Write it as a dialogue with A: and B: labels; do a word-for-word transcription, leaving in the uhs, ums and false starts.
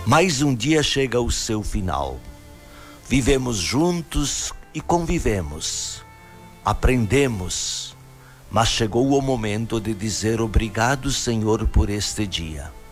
A: Mais um dia chega ao seu final. Vivemos juntos e convivemos. Aprendemos. Mas chegou o momento de dizer obrigado, Senhor, por este dia.